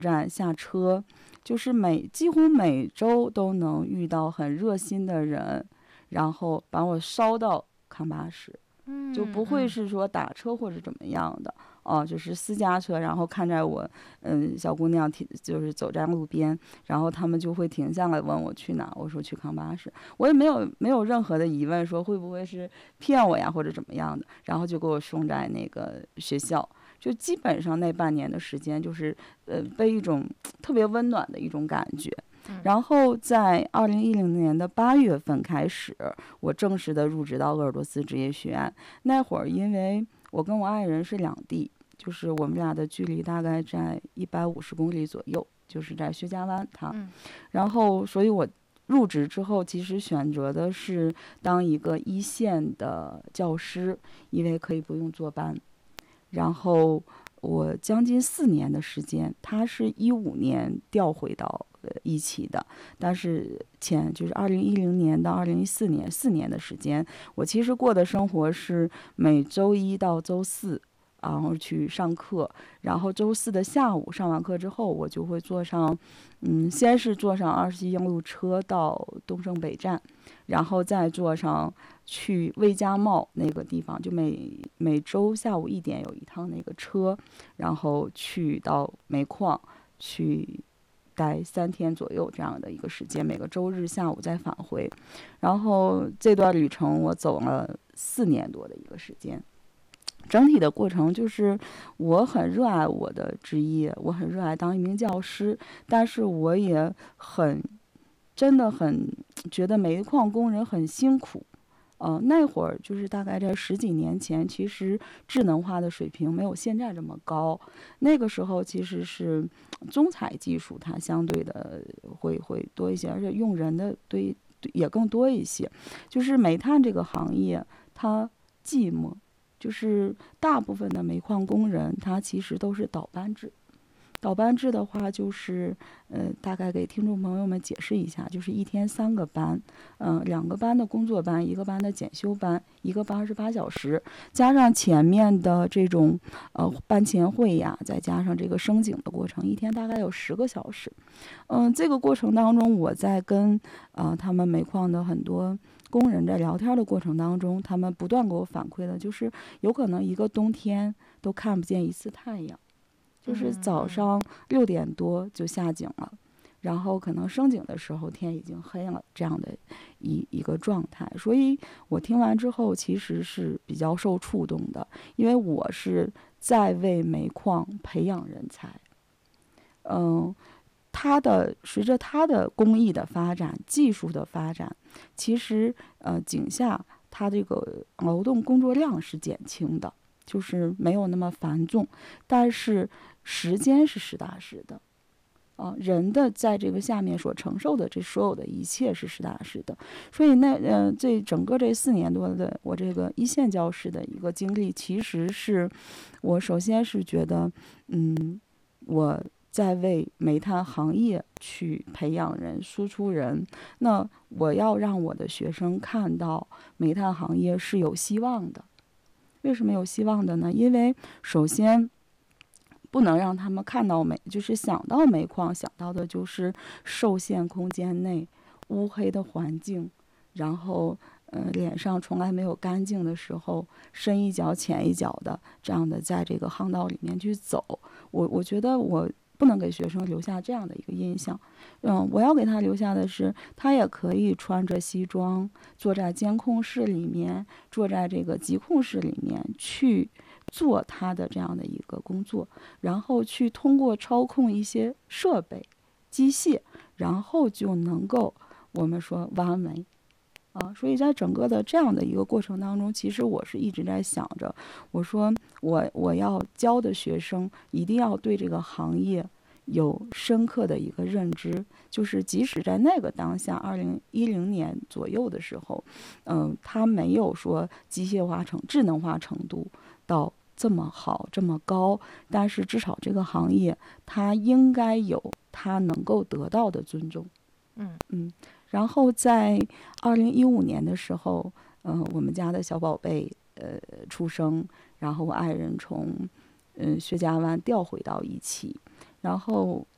站下车，就是几乎每周都能遇到很热心的人，然后把我捎到康巴什，就不会是说打车或者怎么样的。就是私家车，然后看着我，小姑娘就是走在路边，然后他们就会停下来问我去哪，我说去康巴什，我也没有任何的疑问，说会不会是骗我呀或者怎么样的，然后就给我送在那个学校，就基本上那半年的时间，就是被一种特别温暖的一种感觉。然后在2010年的8月份开始，我正式的入职到鄂尔多斯职业学院。那会儿因为我跟我爱人是两地，就是我们俩的距离大概在150公里左右，就是在薛家湾然后所以我入职之后，其实选择的是当一个一线的教师，因为可以不用坐班。然后我将近4年的时间，他是15年调回到一起的，但是就是2010年到2014年4年的时间，我其实过的生活是每周一到周四，然后去上课，然后周四的下午上完课之后，我就会坐上，先是坐上21路车到东胜北站，然后再坐上去魏家贸那个地方，就每周下午1点有一趟那个车，然后去到煤矿去待3天左右这样的一个时间，每个周日下午再返回。然后这段旅程我走了4年多的一个时间。整体的过程就是我很热爱我的职业，我很热爱当一名教师，但是我也真的很觉得煤矿工人很辛苦。那会儿就是大概在10几年前，其实智能化的水平没有现在这么高。那个时候其实是中采技术，它相对的会多一些，而且用人的也更多一些。就是煤炭这个行业，它寂寞，就是大部分的煤矿工人，他其实都是倒班制。倒班制的话，就是大概给听众朋友们解释一下，就是一天3个班，2个班的工作班，1个班的检修班，一个班28小时，加上前面的这种班前会呀，再加上这个升井的过程，一天大概有10个小时。这个过程当中，我在跟他们煤矿的很多工人在聊天的过程当中，他们不断给我反馈的就是有可能一个冬天都看不见一次太阳。就是早上6点多就下井了，然后可能升井的时候天已经黑了，这样的一个状态。所以我听完之后其实是比较受触动的，因为我是在为煤矿培养人才。随着它的工艺的发展、技术的发展，其实井下它这个劳动工作量是减轻的，就是没有那么繁重，但是时间是实打实的。人的在这个下面所承受的这所有的一切是实打实的。所以这整个这4年多的我这个一线教师的一个经历，其实是我首先是觉得我在为煤炭行业去培养人、输出人。那我要让我的学生看到煤炭行业是有希望的。为什么有希望的呢？因为首先不能让他们看到就是想到煤矿，想到的就是受限空间内乌黑的环境，然后脸上从来没有干净的时候，深一脚浅一脚的这样的在这个航道里面去走。我觉得我不能给学生留下这样的一个印象。我要给他留下的是，他也可以穿着西装，坐在监控室里面，坐在这个疾控室里面去做他的这样的一个工作，然后去通过操控一些设备、机械，然后就能够我们说挖煤。所以在整个的这样的一个过程当中，其实我是一直在想着，我说我要教的学生一定要对这个行业有深刻的一个认知，就是即使在那个当下2010年左右的时候，它没有说机械化智能化程度到这么好这么高，但是至少这个行业它应该有它能够得到的尊重。然后在2015年的时候，我们家的小宝贝出生，然后我爱人从薛家湾调回到一起，然后